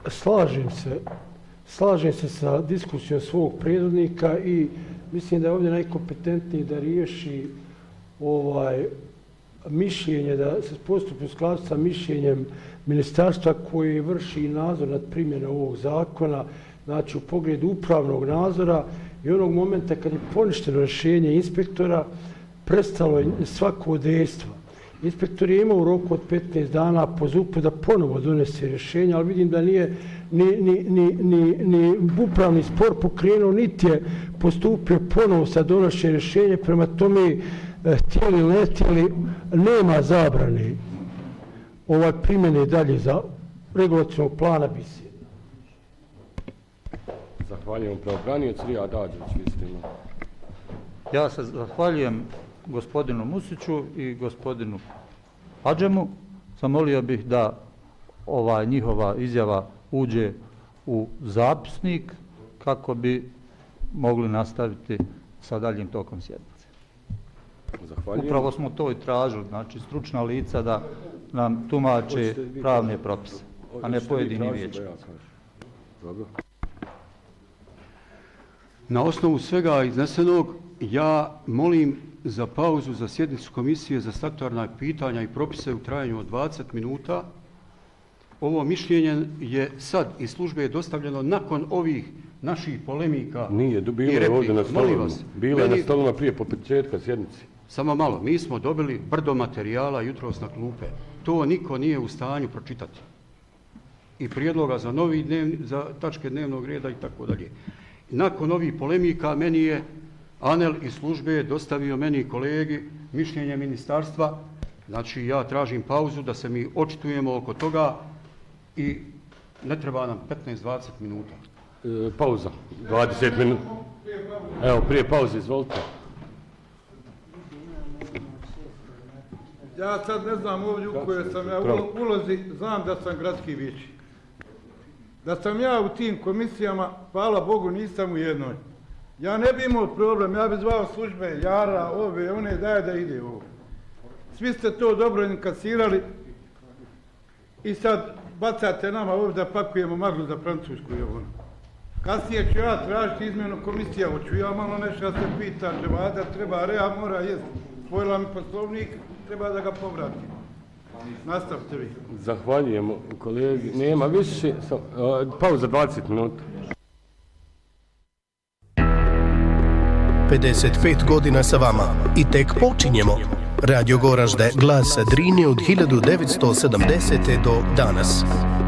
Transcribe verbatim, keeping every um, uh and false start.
slažem se, slažem se sa diskusijom svog prethodnika i mislim da je ovdje najkompetentniji da riješi ovaj mišljenje, da se postupi u skladu sa mišljenjem ministarstva koji vrši nadzor nad primjenom ovog zakona, znači u pogledu upravnog nadzora i onog momenta kad je poništeno rješenje inspektora, prestalo je svako dejstvo. Inspektor je imao u roku od petnaest dana po ZUP-u da ponovo donese rješenje, ali vidim da nije ni, ni, ni, ni, ni upravni spor pokrenuo, niti je postupio ponovo sa donošenjem rješenja, prema tome htjeli ili ne htjeli, nema zabrane ovaj primjene dalje za regulacijnog plana B I S-a. Zahvaljujem pravobranioc Rijad Ađević, vi ste imali. Ja se zahvaljujem gospodinu Musiću i gospodinu Adžemu. Zamolio bih da ova njihova izjava uđe u zapisnik kako bi mogli nastaviti sa daljim tokom sjednice. Zahvaljujem. Upravo smo to i tražili, znači stručna lica da nam tumače pravne propise, a ne pojedini vijećnici. Dobro. Na osnovu svega iznesenog, ja molim za pauzu za sjednicu Komisije za statutarna pitanja i propise u trajanju od dvadeset minuta. Ovo mišljenje je sad iz službe je dostavljeno nakon ovih naših polemika. Nije, bilo je ovdje na stolima. Bilo je na stolima prije po početka sjednice. Samo malo, mi smo dobili brdo materijala jutros na klupe. To niko nije u stanju pročitati. I prijedloga za novi dnevni, za tačke dnevnog reda i tako dalje. Nakon ovih polemika meni je Anel iz službe dostavio meni kolegi mišljenje ministarstva. Znači ja tražim pauzu da se mi očitujemo oko toga i ne treba nam petnaest do dvadeset minuta. E, pauza, dvadeset minuta. Evo, prije pauze, izvolite. Ja sad ne znam ovdje u kojoj sam ja ulozi, znam da sam gradski vijećnik. Da sam ja u tim komisijama, hvala Bogu, nisam u jednoj. Ja ne bi imao problem, ja bi zvao službe, Jara, ove, one, daje da ide ovo. Svi ste to dobro inkasirali i sad bacate nama ovdje da pakujemo maglu za Francusku i ovo. Kasnije ću ja tražiti izmjenu komisija, hoću ja malo nešto se pitam, Dževada treba, Rea mora jest, spojila mi poslovnik, treba da ga povratim. Nastavite vi. Zahvaljujemo kolegi. Nema više. Pauza dvadeset minuta. pedeset pet godina sa vama i tek počinjemo. Radio Goražde, glas Drine od hiljadu devetsto sedamdesete do danas.